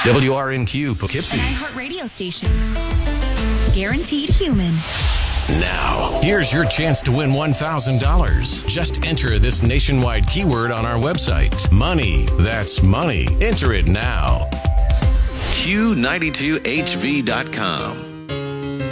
WRNQ Poughkeepsie. An iHeart radio station. Guaranteed human. Now, here's your chance to win $1,000. Just enter this nationwide keyword on our website. Money. That's money. Enter it now. Q92HV.com.